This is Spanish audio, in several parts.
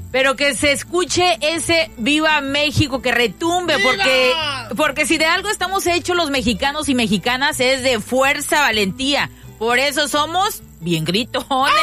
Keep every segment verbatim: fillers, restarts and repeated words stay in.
Pero que se escuche ese Viva México, que retumbe, ¡viva! porque porque si de algo estamos hechos los mexicanos y mexicanas es de fuerza, valentía. Por eso somos bien gritones.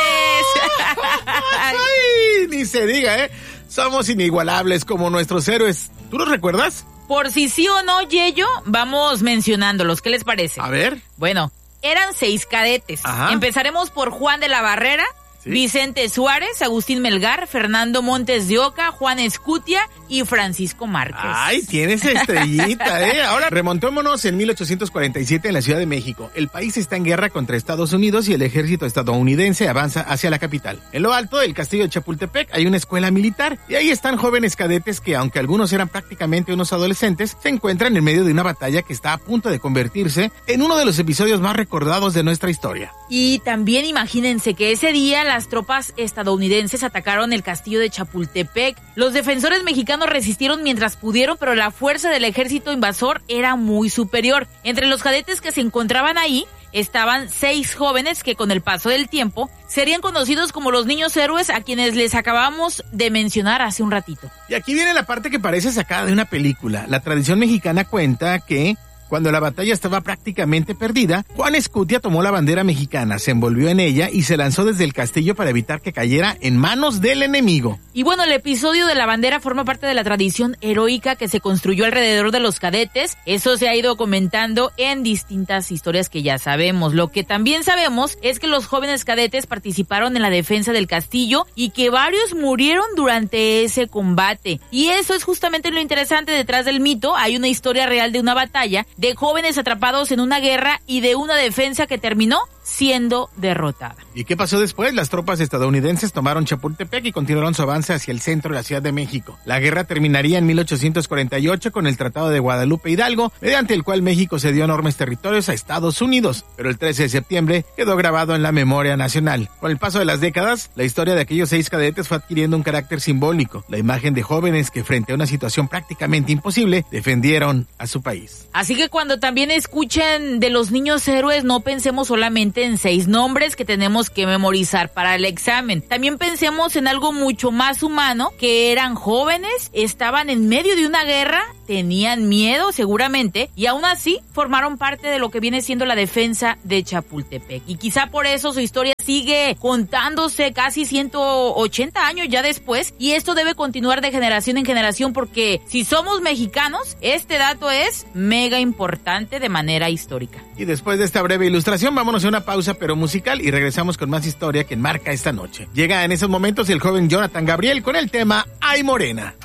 ¡Ay! Ni se diga, ¿eh? Somos inigualables como nuestros héroes. ¿Tú los recuerdas? Por si sí o no, Yeyo, vamos mencionándolos. ¿Qué les parece? A ver. Bueno, eran seis cadetes. Ajá. Empezaremos por Juan de la Barrera, ¿sí? Vicente Suárez, Agustín Melgar, Fernando Montes de Oca, Juan Escutia y Francisco Márquez. Ay, tienes estrellita, ¿eh? Ahora remontémonos en mil ochocientos cuarenta y siete en la Ciudad de México. El país está en guerra contra Estados Unidos y el ejército estadounidense avanza hacia la capital. En lo alto del castillo de Chapultepec hay una escuela militar y ahí están jóvenes cadetes que, aunque algunos eran prácticamente unos adolescentes, se encuentran en medio de una batalla que está a punto de convertirse en uno de los episodios más recordados de nuestra historia. Y también imagínense que ese día las tropas estadounidenses atacaron el castillo de Chapultepec. Los defensores mexicanos resistieron mientras pudieron, pero la fuerza del ejército invasor era muy superior. Entre los cadetes que se encontraban ahí estaban seis jóvenes que con el paso del tiempo serían conocidos como los niños héroes, a quienes les acabamos de mencionar hace un ratito. Y aquí viene la parte que parece sacada de una película. La tradición mexicana cuenta que cuando la batalla estaba prácticamente perdida, Juan Escutia tomó la bandera mexicana, se envolvió en ella y se lanzó desde el castillo para evitar que cayera en manos del enemigo. Y bueno, el episodio de la bandera forma parte de la tradición heroica que se construyó alrededor de los cadetes. Eso se ha ido comentando en distintas historias que ya sabemos. Lo que también sabemos es que los jóvenes cadetes participaron en la defensa del castillo y que varios murieron durante ese combate. Y eso es justamente lo interesante detrás del mito. Hay una historia real de una batalla de jóvenes atrapados en una guerra y de una defensa que terminó siendo derrotada. ¿Y qué pasó después? Las tropas estadounidenses tomaron Chapultepec y continuaron su avance hacia el centro de la Ciudad de México. La guerra terminaría en mil ochocientos cuarenta y ocho con el Tratado de Guadalupe Hidalgo, mediante el cual México cedió enormes territorios a Estados Unidos, pero el trece de septiembre quedó grabado en la memoria nacional. Con el paso de las décadas, la historia de aquellos seis cadetes fue adquiriendo un carácter simbólico, la imagen de jóvenes que frente a una situación prácticamente imposible, defendieron a su país. Así que cuando también escuchen de los niños héroes, no pensemos solamente en seis nombres que tenemos que memorizar para el examen. También pensemos en algo mucho más humano, que eran jóvenes, estaban en medio de una guerra, tenían miedo seguramente, y aún así formaron parte de lo que viene siendo la defensa de Chapultepec. Y quizá por eso su historia sigue contándose casi ciento ochenta años ya después, y esto debe continuar de generación en generación, porque si somos mexicanos, este dato es mega importante de manera histórica. Y después de esta breve ilustración, vámonos a una pausa pero musical y regresamos con más historia que enmarca esta noche. Llega en esos momentos el joven Jonathan Gabriel con el tema Ay Morena.